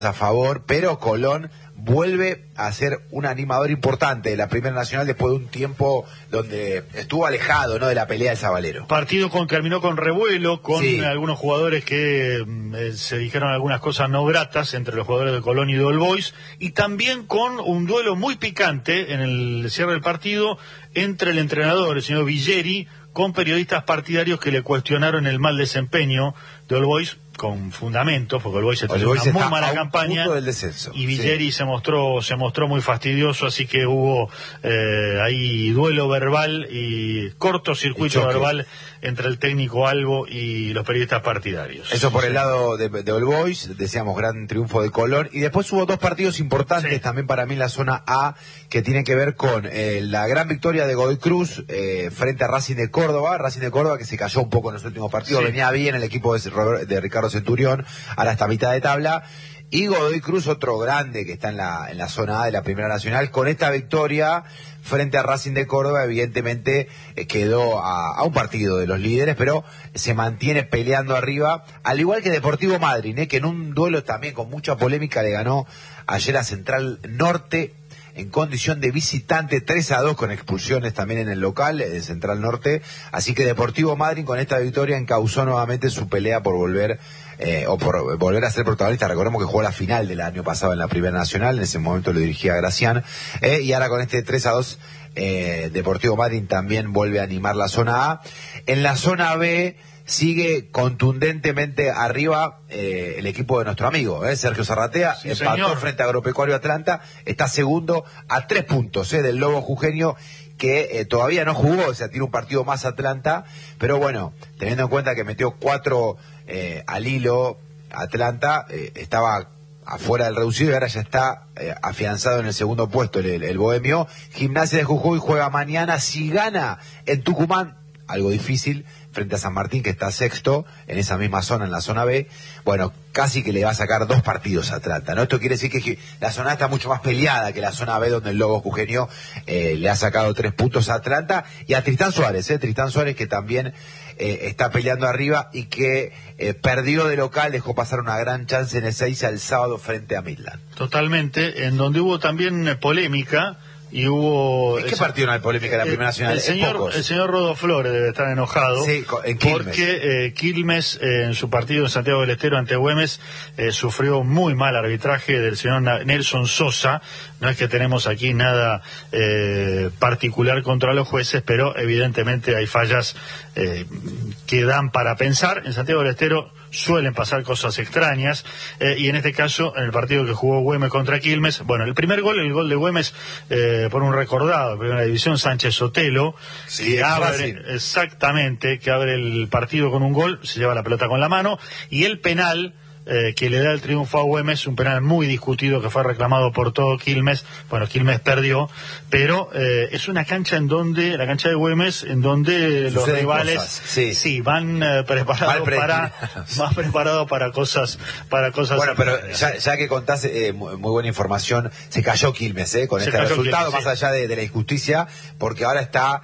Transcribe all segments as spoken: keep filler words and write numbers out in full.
a favor, pero Colón vuelve a ser un animador importante de la Primera Nacional después de un tiempo donde estuvo alejado, ¿no?, de la pelea del Sabalero. Partido con, terminó con revuelo, con sí. algunos jugadores que eh, se dijeron algunas cosas no gratas entre los jugadores de Colón y de All Boys, y también con un duelo muy picante en el cierre del partido entre el entrenador, el señor Villeri, con periodistas partidarios que le cuestionaron el mal desempeño de All Boys, con fundamentos, porque All Boys está haciendo una muy mala campaña del descenso, y Villeri sí. se mostró se mostró muy fastidioso, así que hubo eh, ahí duelo verbal y cortocircuito verbal entre el técnico Albo y los periodistas partidarios. Eso por el lado de, de All Boys, decíamos gran triunfo de Colón, y después hubo dos partidos importantes sí. también para mí en la zona A, que tienen que ver con eh, la gran victoria de Godoy Cruz eh, frente a Racing de Córdoba, Racing de Córdoba que se cayó un poco en los últimos partidos, sí. venía bien el equipo de, de Ricardo Centurión, ahora está a mitad de tabla, y Godoy Cruz, otro grande que está en la, en la zona A de la Primera Nacional, con esta victoria frente a Racing de Córdoba, evidentemente eh, quedó a, a un partido de los líderes, pero se mantiene peleando arriba, al igual que Deportivo Madryn, eh, que en un duelo también con mucha polémica le ganó ayer a Central Norte en condición de visitante, tres a dos con expulsiones también en el local de Central Norte, así que Deportivo Madryn con esta victoria encauzó nuevamente su pelea por volver eh, o por volver a ser protagonista. Recordemos que jugó la final del año pasado en la Primera Nacional, en ese momento lo dirigía Gracián, eh, y ahora con este tres a dos eh, Deportivo Madryn también vuelve a animar la zona A. En la zona B sigue contundentemente arriba eh, el equipo de nuestro amigo, eh, Sergio Zarratea, sí, empató señor. frente a Agropecuario Atlanta, está segundo a tres puntos eh, del Lobo Jujeño, que eh, todavía no jugó, o sea, tiene un partido más Atlanta, pero bueno, teniendo en cuenta que metió cuatro eh, al hilo Atlanta, eh, estaba afuera del reducido y ahora ya está eh, afianzado en el segundo puesto el, el Bohemio. Gimnasia de Jujuy juega mañana, si gana en Tucumán, algo difícil, frente a San Martín, que está sexto, en esa misma zona, en la zona B, bueno, casi que le va a sacar dos partidos a Atlanta, ¿no? Esto quiere decir que la zona A está mucho más peleada que la zona B, donde el Lobo Jujeño eh, le ha sacado tres puntos a Atlanta, y a Tristán Suárez, ¿eh? Tristán Suárez que también eh, está peleando arriba y que eh, perdió de local, dejó pasar una gran chance en el seis al sábado frente a Midland. Totalmente, en donde hubo también polémica. Y hubo... ¿En qué esa, partido no hay polémica en la Primera Nacional? El señor, el señor Rodo Flores debe estar enojado. Sí, en Quilmes. Porque eh, Quilmes, eh, en su partido en Santiago del Estero ante Güemes, eh, sufrió muy mal arbitraje del señor Nelson Sosa. No es que tenemos aquí nada eh, particular contra los jueces, pero evidentemente hay fallas eh, que dan para pensar. En Santiago del Estero suelen pasar cosas extrañas, eh, y en este caso, en el partido que jugó Güemes contra Quilmes, bueno, el primer gol, el gol de Güemes, eh, por un recordado, Primera División, Sánchez Sotelo, sí, que abre, exactamente, que abre el partido con un gol, se lleva la pelota con la mano, y el penal Eh, que le da el triunfo a Güemes, un penal muy discutido que fue reclamado por todo Quilmes. Bueno, Quilmes perdió, pero eh, es una cancha en donde, la cancha de Güemes, en donde los rivales sí. sí van eh, preparados para más preparados para cosas para cosas bueno, pero ya, ya que contás eh, muy, muy buena información, se cayó Quilmes eh, con se este resultado, Quilmes, más sí. allá de, de la injusticia, porque ahora está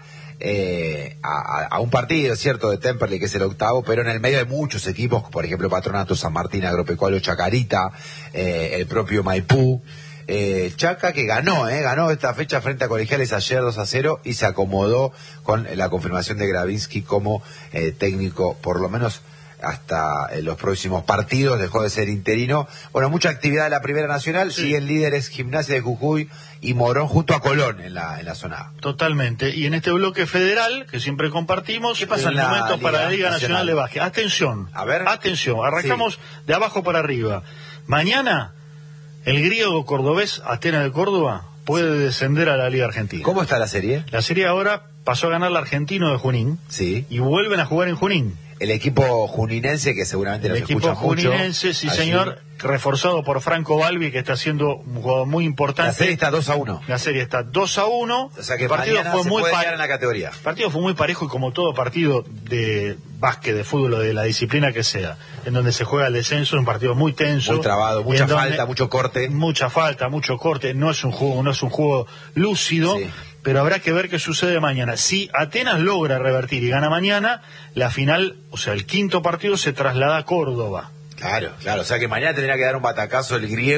Eh, a, a un partido, cierto, de Temperley, que es el octavo, pero en el medio de muchos equipos, por ejemplo Patronato, San Martín, Agropecuario, Chacarita, eh, el propio Maipú, eh, Chaca que ganó, eh, ganó esta fecha frente a Colegiales ayer dos a cero y se acomodó con la confirmación de Gravinsky como eh, técnico, por lo menos hasta eh, los próximos partidos, dejó de ser interino. Bueno, mucha actividad en la Primera Nacional, sí. Siguen líderes Gimnasia de Jujuy y Morón junto a Colón en la en la zona A. Totalmente. Y en este bloque federal, que siempre compartimos, ¿qué pasa en la momentos Liga para la Liga Nacional, Nacional de Básquet. Atención, a ver. Atención, arrancamos sí. de abajo para arriba. Mañana, el griego cordobés Atenas de Córdoba puede descender a la Liga Argentina. ¿Cómo está la serie? La serie ahora pasó a ganar el Argentino de Junín. Sí. Y vuelven a jugar en Junín. El equipo juninense, que seguramente nos escucha mucho. El equipo juninense, sí allí. Señor, reforzado por Franco Balbi, que está haciendo un jugador muy importante. La serie está dos a uno. La serie está dos a uno. O sea que el partido fue se muy puede quedar en la categoría. El partido fue muy parejo, y como todo partido de básquet, de fútbol o de la disciplina que sea, en donde se juega el descenso, es un partido muy tenso. Muy trabado, mucha falta, mucho corte. Mucha falta, mucho corte. No es un juego, no es un juego lúcido. Sí. Pero habrá que ver qué sucede mañana. Si Atenas logra revertir y gana mañana, la final, o sea, el quinto partido se traslada a Córdoba. Claro, claro, o sea que mañana tendría que dar un batacazo el griego.